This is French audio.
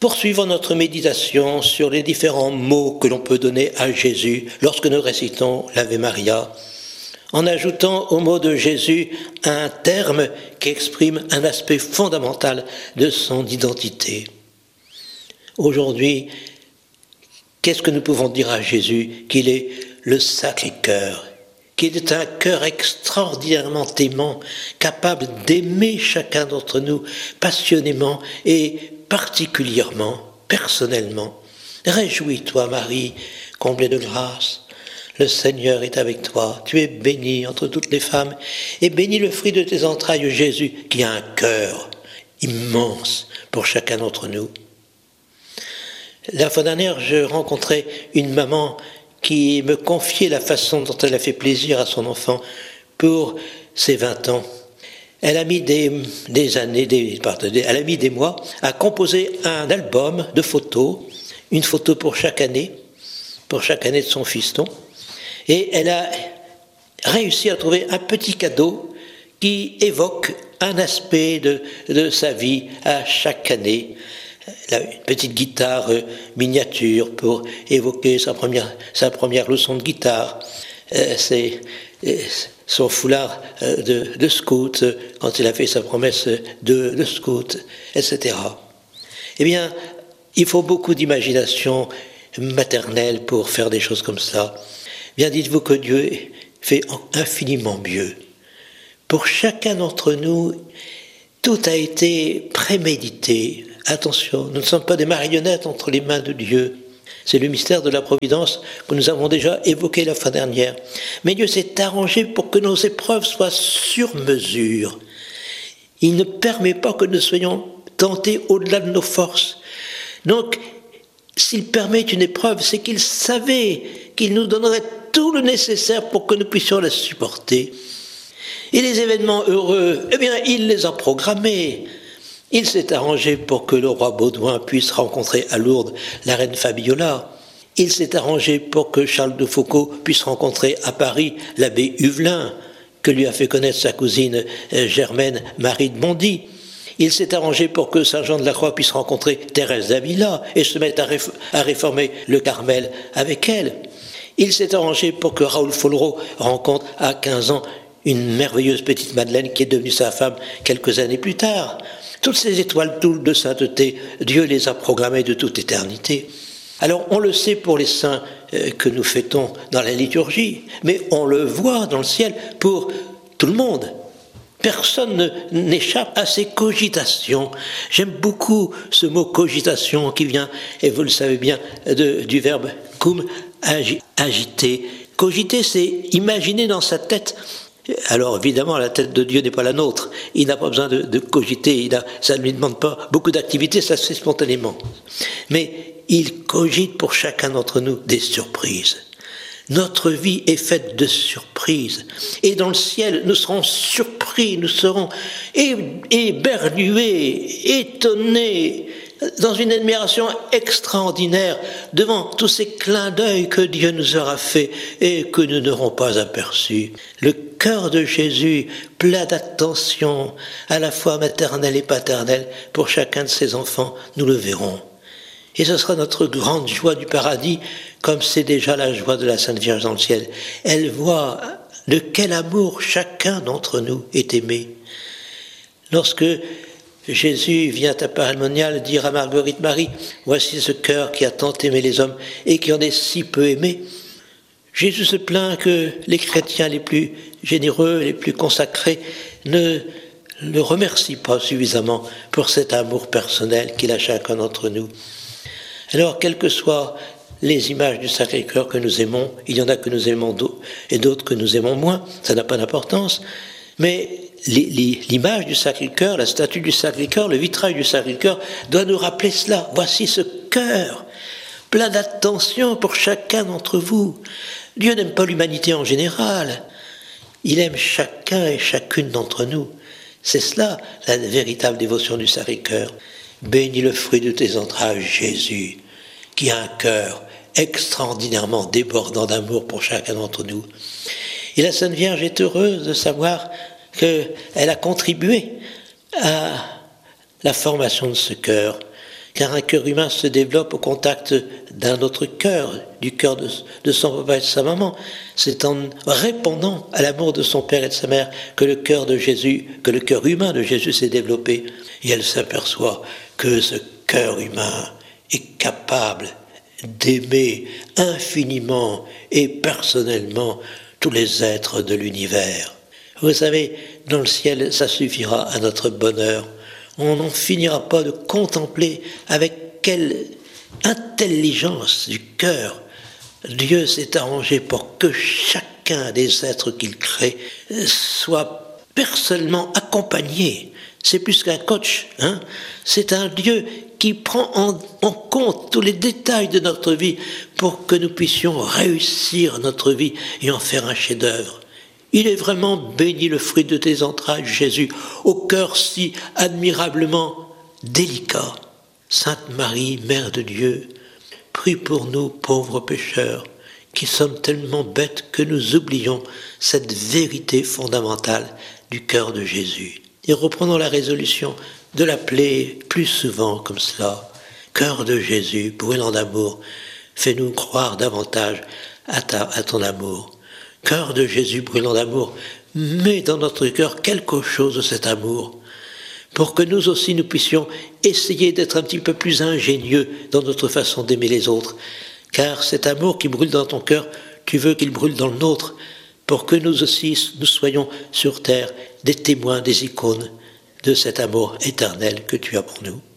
Poursuivons notre méditation sur les différents mots que l'on peut donner à Jésus lorsque nous récitons l'Ave Maria, en ajoutant au mot de Jésus un terme qui exprime un aspect fondamental de son identité. Aujourd'hui, qu'est-ce que nous pouvons dire à Jésus? Qu'il est le Sacré-Cœur, qu'il est un cœur extraordinairement aimant, capable d'aimer chacun d'entre nous passionnément et particulièrement, personnellement. Réjouis-toi, Marie, comblée de grâce. Le Seigneur est avec toi, tu es bénie entre toutes les femmes, et béni le fruit de tes entrailles, Jésus, qui a un cœur immense pour chacun d'entre nous. La fois dernière, je rencontrais une maman qui me confiait la façon dont elle a fait plaisir à son enfant pour ses 20 ans. Elle a mis elle a mis des mois à composer un album de photos, une photo pour chaque année de son fiston. Et elle a réussi à trouver un petit cadeau qui évoque un aspect de sa vie à chaque année. Une petite guitare miniature pour évoquer sa première leçon de guitare. C'est son foulard de scout quand il a fait sa promesse de scout, etc. Eh bien, il faut beaucoup d'imagination maternelle pour faire des choses comme ça. Bien, dites-vous que Dieu fait infiniment mieux. Pour chacun d'entre nous, tout a été prémédité. Attention, nous ne sommes pas des marionnettes entre les mains de Dieu. C'est le mystère de la providence que nous avons déjà évoqué la fois dernière. Mais Dieu s'est arrangé pour que nos épreuves soient sur mesure. Il ne permet pas que nous soyons tentés au-delà de nos forces. Donc, s'il permet une épreuve, c'est qu'il savait qu'il nous donnerait tout le nécessaire pour que nous puissions la supporter. Et les événements heureux, eh bien, il les a programmés. Il s'est arrangé pour que le roi Baudouin puisse rencontrer à Lourdes la reine Fabiola. Il s'est arrangé pour que Charles de Foucauld puisse rencontrer à Paris l'abbé Huvelin, que lui a fait connaître sa cousine Germaine Marie de Bondy. Il s'est arrangé pour que Saint Jean de la Croix puisse rencontrer Thérèse d'Avila et se mettre à réformer le Carmel avec elle. Il s'est arrangé pour que Raoul Follereau rencontre à 15 ans une merveilleuse petite Madeleine qui est devenue sa femme quelques années plus tard. Toutes ces étoiles de sainteté, Dieu les a programmées de toute éternité. Alors on le sait pour les saints que nous fêtons dans la liturgie, mais on le voit dans le ciel pour tout le monde. Personne n'échappe à ces cogitations. J'aime beaucoup ce mot cogitation qui vient, et vous le savez bien, du verbe cum, agiter. Cogiter, c'est imaginer dans sa tête. Alors évidemment, la tête de Dieu n'est pas la nôtre. Il n'a pas besoin de cogiter, ça ne lui demande pas beaucoup d'activité, ça se fait spontanément. Mais il cogite pour chacun d'entre nous des surprises. Notre vie est faite de surprises. Et dans le ciel, nous serons surpris, nous serons éberlués, étonnés, dans une admiration extraordinaire devant tous ces clins d'œil que Dieu nous aura faits et que nous n'aurons pas aperçus. Le cœur de Jésus, plein d'attention, à la fois maternelle et paternelle, pour chacun de ses enfants, nous le verrons. Et ce sera notre grande joie du paradis, comme c'est déjà la joie de la Sainte Vierge dans le ciel. Elle voit de quel amour chacun d'entre nous est aimé. Lorsque Jésus vient à Paray-le-Monial dire à Marguerite Marie, « Voici ce cœur qui a tant aimé les hommes et qui en est si peu aimé », Jésus se plaint que les chrétiens les plus généreux, les plus consacrés, ne le remercient pas suffisamment pour cet amour personnel qu'il a chacun d'entre nous. Alors, quelles que soient les images du Sacré-Cœur que nous aimons, il y en a que nous aimons et d'autres que nous aimons moins, ça n'a pas d'importance, mais l'image du Sacré-Cœur, la statue du Sacré-Cœur, le vitrail du Sacré-Cœur doit nous rappeler cela. Voici ce cœur, plein d'attention pour chacun d'entre vous. Dieu n'aime pas l'humanité en général, il aime chacun et chacune d'entre nous. C'est cela la véritable dévotion du Sacré-Cœur. Bénis le fruit de tes entrailles, Jésus, qui a un cœur extraordinairement débordant d'amour pour chacun d'entre nous. Et la Sainte Vierge est heureuse de savoir qu'elle a contribué à la formation de ce cœur, car un cœur humain se développe au contact d'un autre cœur, du cœur de son papa et de sa maman. C'est en répondant à l'amour de son père et de sa mère que le cœur humain de Jésus s'est développé. Et elle s'aperçoit que ce cœur humain est capable d'aimer infiniment et personnellement tous les êtres de l'univers. Vous savez, dans le ciel, ça suffira à notre bonheur. On n'en finira pas de contempler avec quelle intelligence du cœur Dieu s'est arrangé pour que chacun des êtres qu'il crée soit personnellement accompagné. C'est plus qu'un coach, hein. C'est un Dieu qui prend en compte tous les détails de notre vie pour que nous puissions réussir notre vie et en faire un chef-d'œuvre. Il est vraiment béni le fruit de tes entrailles, Jésus, au cœur si admirablement délicat. Sainte Marie, Mère de Dieu, prie pour nous pauvres pécheurs, qui sommes tellement bêtes que nous oublions cette vérité fondamentale du cœur de Jésus. Et reprenons la résolution de l'appeler plus souvent comme cela. Cœur de Jésus, brûlant d'amour, fais-nous croire davantage à ton amour. Cœur de Jésus, brûlant d'amour, mets dans notre cœur quelque chose de cet amour, pour que nous aussi nous puissions essayer d'être un petit peu plus ingénieux dans notre façon d'aimer les autres. Car cet amour qui brûle dans ton cœur, tu veux qu'il brûle dans le nôtre, pour que nous aussi nous soyons sur terre des témoins, des icônes de cet amour éternel que tu as pour nous.